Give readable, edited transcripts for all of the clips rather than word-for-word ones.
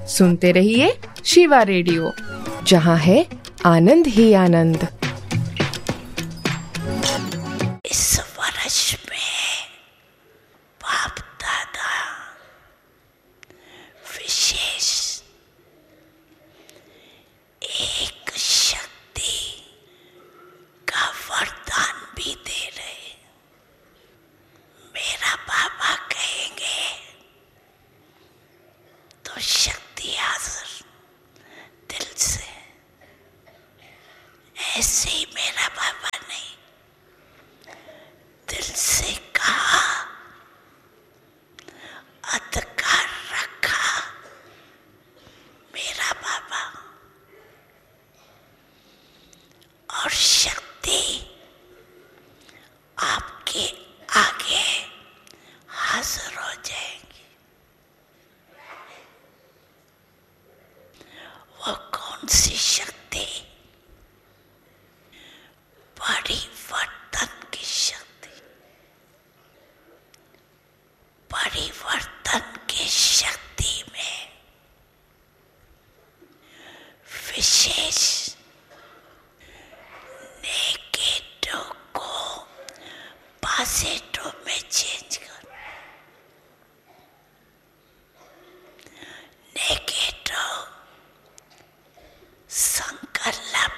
सुनते रहिए शिवा रेडियो, जहाँ है आनंद ही आनंद। इस वर्ष में बाप दादा विशेष एक शक्ति का वरदान भी दे रहे। मेरा बाबा कहेंगे तो शक्ति हाजिर दिल से। ऐसे ही मेरा बाबा नहीं, दिल से कहा, अधिकार रखा। मेरा बाबा और शक्ति आपके आगे हाजिर हो जाएगी। वो कौन सी शक्ति? परिवर्तन की शक्ति। परिवर्तन की शक्ति में विशेष नेगेटिव को पॉजिटिव में चेंज कर। नेगेटिव संकल्प,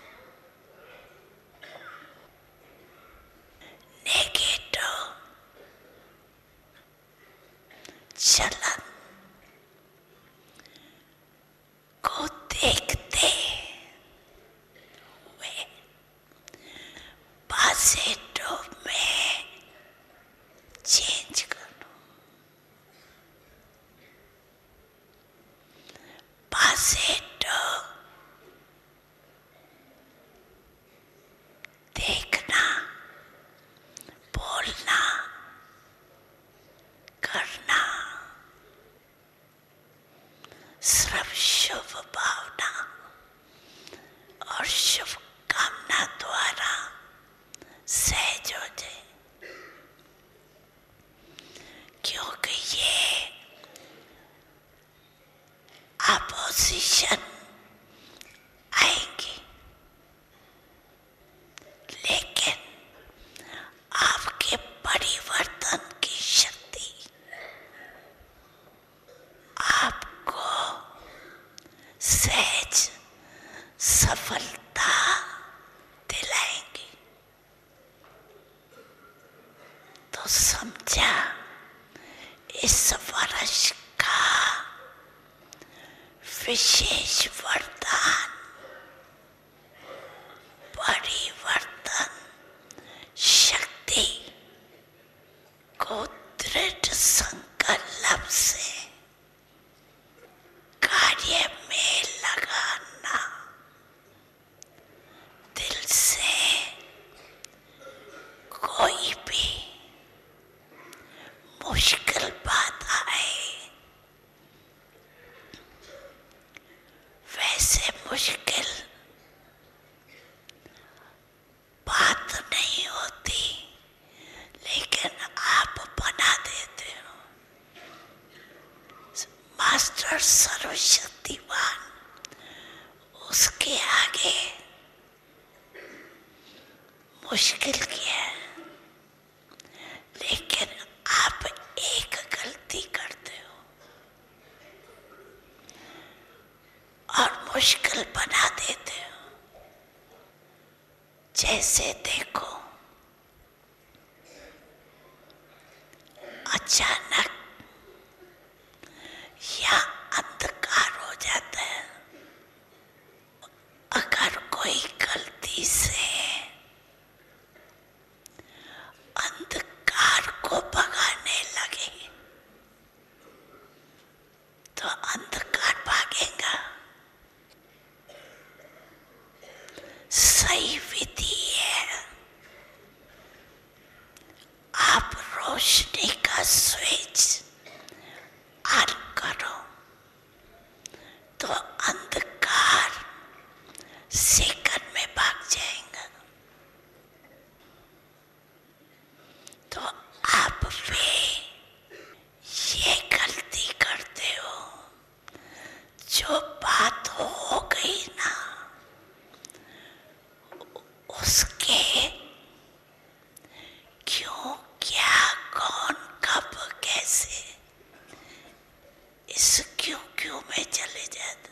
नेगेटिव चलन को देखते हुए पॉजिटिव में चेंज करो। पॉजिटिव देखना, बोलना, करना, सिर्फ शुभ भावना और शुभ कामना द्वारा सहज हो जाए। क्योंकि ये अपोजिशन आएंगी, लेकिन आपके परिवर्तन की शक्ति आपको सहज सफलता दिलाएंगी। तो समझा, इस वर्ष का विशेष वरदान परिवर्तन शक्ति को दृढ़ संकल्प से कार्य में लगाना। दिल से कोई भी मुश्किल बात आए, वैसे मुश्किल बात नहीं होती, लेकिन आप बना देते हो। मास्टर सर्वशक्तिवान, उसके आगे मुश्किल क्या है? लेकिन आप एक गलती करते हो और मुश्किल बना देते हो। जैसे देखो, अचानक या अंधकार हो जाता है। अगर कोई गलती से अंधकार को भगाने लगे तो अंधकार भागेगा। सही विधि है, आप रोशनी का स्विच ऑन करो तो अंधकार सेकंड में भाग जाएगा। तो आप भी ये गलती करते हो, इस क्यों में चले जाते,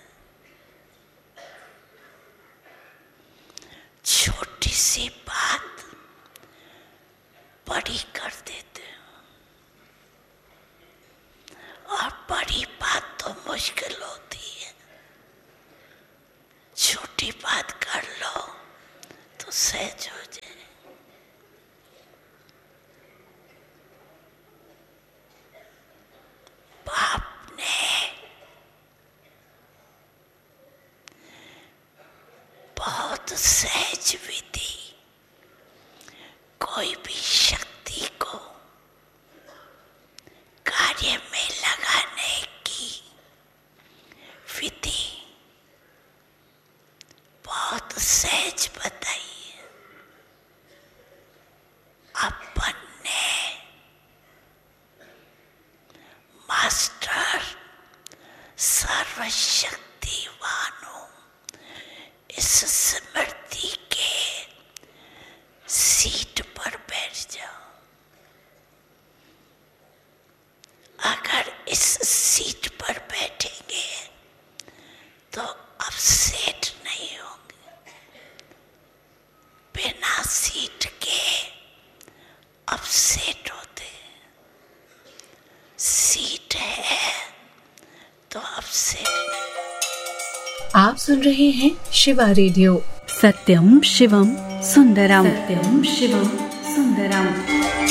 छोटी सी बात बड़ी कर देते हो, और बड़ी बात तो मुश्किल होती है, छोटी बात कर लो तो सहज हो जाए। बाप ने बहुत सहज विधि कोई भी शक्ति को कार्य में लगाने की विधि बहुत सहज बताई है। अपन ने मास्टर सर्वशक्तिवानों इस स्मृति के सीट पर बैठ जाओ। अगर इस सीट पर बैठेंगे तो अपसेट नहीं होंगे। बिना सीट के अपसेट होते, सीट है तो अपसेट नहीं। आप सुन रहे हैं शिवा रेडियो। सत्यम शिवम सुंदरम, सत्यम शिवम सुंदरम।